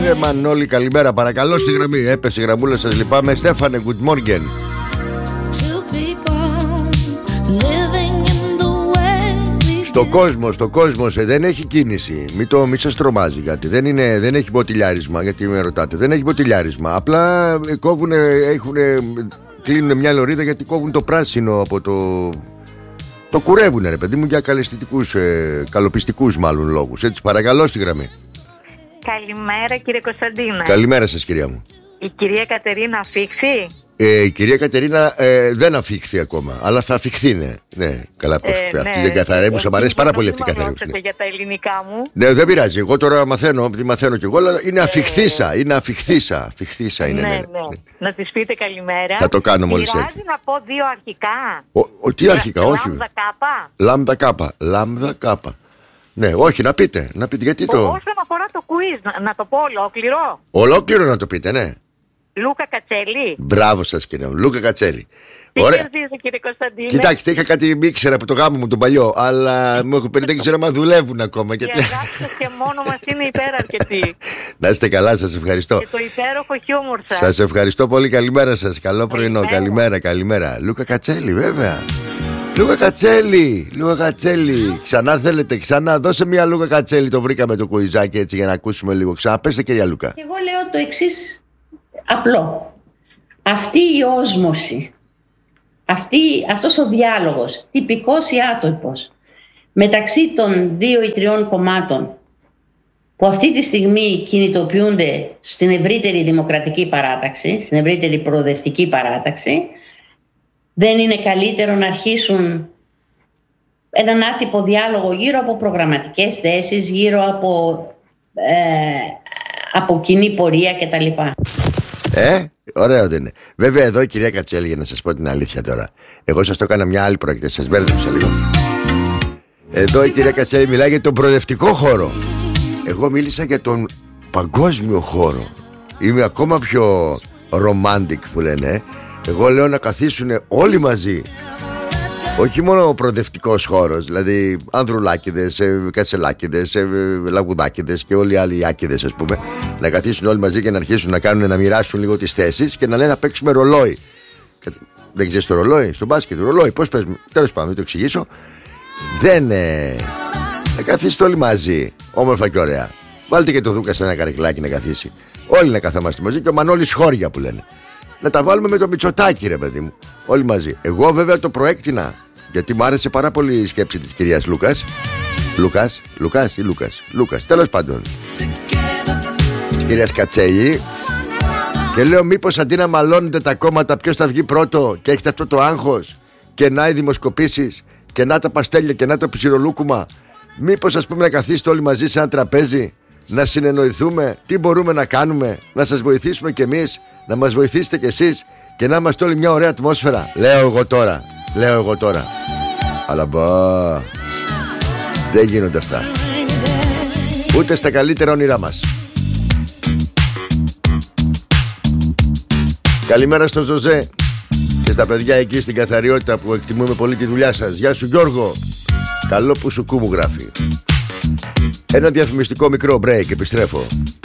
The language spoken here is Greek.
Ρε Μανώλη, καλημέρα, παρακαλώ στη γραμμή. Έπεσε η γραμμούλα, σας λυπάμαι. Στέφανε, good morning. Στο κόσμο δεν έχει κίνηση. Μην σας τρομάζει κάτι. Δεν έχει μποτιλιάρισμα. Γιατί με ρωτάτε, δεν έχει μποτιλιάρισμα. Απλά κλείνουν μια λωρίδα γιατί κόβουν το πράσινο από το κουρεύουνε, ρε παιδί μου, για καλοπιστικούς μάλλον λόγους. Έτσι, παρακαλώ στη γραμμή. Καλημέρα, κύριε Κωνσταντίνα. Καλημέρα σας, κυρία μου. Η κυρία Κατερίνα αφήξει? Η κυρία Κατερίνα δεν αφήχθη ακόμα, αλλά θα αφηχθεί, ναι. Καλά, πώς αυτή δεν καθαρέμουσα, μ' αρέσει πάρα πολύ αυτή η καθαρέμουσα. Για τα ελληνικά μου. Ναι, δεν πειράζει. Εγώ τώρα μαθαίνω κι εγώ, αλλά είναι αφιχθήσα. Είναι αφιχθήσα. Αφιχθήσα είναι. Ναι. Να της πείτε καλημέρα. Θα το κάνω μόλις έρθει. Πειράζει να πω δύο αρχικά? Τι αρχικά, όχι. Λάμδα κάπα. Ναι, όχι, να πείτε γιατί το. Όσον αφορά το quiz, να το πω ολόκληρο. Ολόκληρο να το πείτε, ναι. Λούκα Κατσέλη. Μπράβο σας, κύριε μου, Λούκα Κατσέλη. Ωραία. Κύριε Κωνσταντίνε. Κοιτάξτε, είχα κάτι μίξερα από το γάμο μου τον παλιό, αλλά μου έχω περί δεν ξέρω αν δουλεύουν ακόμα. Η αγάπη σας και μόνο μας είναι υπεραρκετή. Να είστε καλά, σας ευχαριστώ. Και το υπέροχο χιούμορ σας. Σας ευχαριστώ πολύ, καλημέρα σας. Καλό πρωινό, καλημέρα. Λούκα Κατσέλη, βέβαια. Λούκα Κατσέλη. Ξανά θέλετε, δώσε μια Λούκα Κατσέλη. Το βρήκαμε το κουιζάκι έτσι για να ακούσουμε λίγο. Ξαναπέστε, κυρία Λούκα. Εγώ λέω το εξής απλό. Αυτή η όσμωση, αυτός ο διάλογος, τυπικός ή άτυπος, μεταξύ των 2 ή 3 κομμάτων που αυτή τη στιγμή κινητοποιούνται στην ευρύτερη δημοκρατική παράταξη, στην ευρύτερη προοδευτική παράταξη, δεν είναι καλύτερο να αρχίσουν έναν άτυπο διάλογο γύρω από προγραμματικές θέσεις, γύρω από κοινή πορεία κτλ. Ωραίο δεν είναι. Βέβαια εδώ η κυρία Κατσέλη, για να σας πω την αλήθεια τώρα, εγώ σας το έκανα μια άλλη πρόκειται, σας μπέρδεψα λίγο. Εδώ η κυρία Κατσέλη μιλάει για τον προοδευτικό χώρο. Εγώ μίλησα για τον παγκόσμιο χώρο. Είμαι ακόμα πιο romantic που λένε. Εγώ λέω να καθίσουν όλοι μαζί. Όχι μόνο ο προοδευτικός χώρος, δηλαδή ανδρουλάκηδες, κατσελάκηδες, λαγουδάκηδες και όλοι οι άλλοι άκηδες, ας πούμε, να καθίσουν όλοι μαζί και να αρχίσουν να μοιράσουν λίγο τις θέσεις και να λένε να παίξουμε ρολόι. Δεν ξέρεις το ρολόι? Στο μπάσκετ, ρολόι, πώς παίζουμε? Τέλος πάντων, μην το εξηγήσω. Να καθίσετε όλοι μαζί, όμορφα και ωραία. Βάλτε και το Δούκα σε ένα καρεκλάκι να καθίσει. Όλοι να καθόμαστε μαζί και ο Μανώλης χώρια που λένε. Να τα βάλουμε με το Μητσοτάκι, ρε παιδί μου. Όλοι μαζί. Εγώ βέβαια το προέκτηνα, γιατί μου άρεσε πάρα πολύ η σκέψη της κυρίας Λούκας. Λούκας, τέλος πάντων, της κυρίας Κατσέλη. Και λέω, μήπως αντί να μαλώνετε τα κόμματα ποιος θα βγει πρώτο και έχετε αυτό το άγχος και να οι δημοσκοπήσεις και να τα παστέλια και να τα ψηρολούκουμα, μήπως ας πούμε να καθίσετε όλοι μαζί σε ένα τραπέζι, να συνεννοηθούμε τι μπορούμε να κάνουμε, να σας βοηθήσουμε κι εμείς, να μας βοηθήσετε κι εσείς και να είμαστε όλοι μια ωραία ατμόσφαιρα. Λέω εγώ τώρα. Αλλά δεν γίνονται αυτά. Ούτε στα καλύτερα όνειρά μας. Καλημέρα στο Ζωζέ και στα παιδιά εκεί στην καθαριότητα που εκτιμούμε πολύ τη δουλειά σας. Γεια σου Γιώργο. Καλό που σου κούμου γράφει. Ένα διαφημιστικό μικρό break, επιστρέφω.